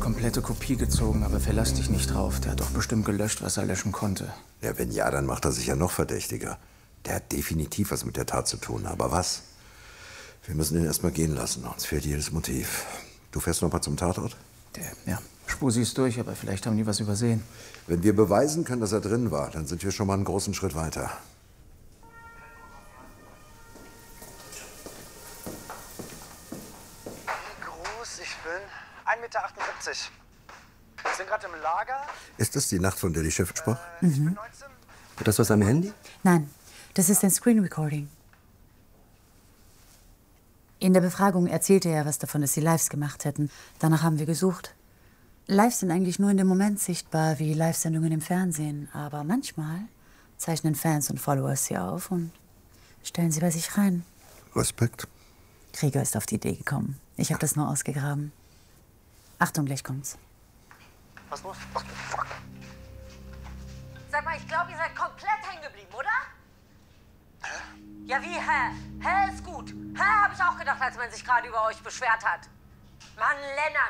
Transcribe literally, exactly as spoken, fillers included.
komplette Kopie gezogen, aber verlass dich nicht drauf. Der hat doch bestimmt gelöscht, was er löschen konnte. Ja, wenn ja, dann macht er sich ja noch verdächtiger. Der hat definitiv was mit der Tat zu tun. Aber was? Wir müssen ihn erst mal gehen lassen. Uns fehlt jedes Motiv. Du fährst noch mal zum Tatort? Der, ja, Spusi ist durch, aber vielleicht haben die was übersehen. Wenn wir beweisen können, dass er drin war, dann sind wir schon mal einen großen Schritt weiter. Wie groß ich bin? ein Meter achtundsiebzig. Wir sind gerade im Lager. Ist das die Nacht, von der die Chefin sprach? Äh, ich bin neunzehn. Hat das was am Handy? Nein, das ist ein Screen Recording. In der Befragung erzählte er was davon, dass sie Lives gemacht hätten. Danach haben wir gesucht. Lives sind eigentlich nur in dem Moment sichtbar, wie Live-Sendungen im Fernsehen. Aber manchmal zeichnen Fans und Followers sie auf und stellen sie bei sich rein. Respekt. Krieger ist auf die Idee gekommen. Ich habe das nur ausgegraben. Achtung, gleich kommt's. Was los? Oh, fuck. Sag mal, ich glaube, ihr seid komplett hängen geblieben, oder? Hä? Ja, wie hä? Hä ist gut. Hä, habe ich auch gedacht, als man sich gerade über euch beschwert hat. Mann, Lennart.